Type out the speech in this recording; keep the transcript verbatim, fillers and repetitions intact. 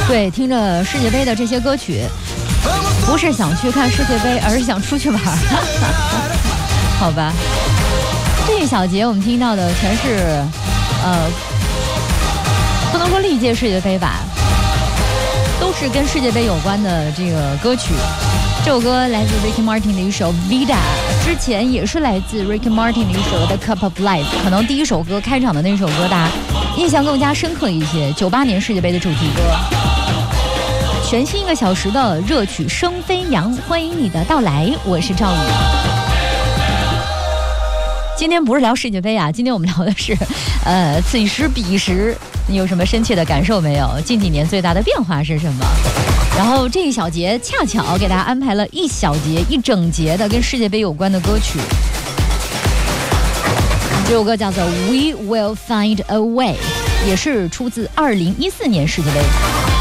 对，听着世界杯的这些歌曲，不是想去看世界杯，而是想出去玩。好吧，这一小节我们听到的全是，呃，不能说历届世界杯吧，都是跟世界杯有关的这个歌曲。这首歌来自 Ricky Martin 的一首 Vida， 之前也是来自 Ricky Martin 的一首 The Cup of Life。可能第一首歌开场的那首歌大家印象更加深刻一些，九八年世界杯的主题歌。全新一个小时的热曲声飞扬，欢迎你的到来，我是赵宇。今天不是聊世界杯啊，今天我们聊的是，呃，此时彼时，你有什么深切的感受没有？近几年最大的变化是什么？然后这一小节恰巧给大家安排了一小节、一整节的跟世界杯有关的歌曲。这首歌叫做《We Will Find a Way》，也是出自二零一四年世界杯。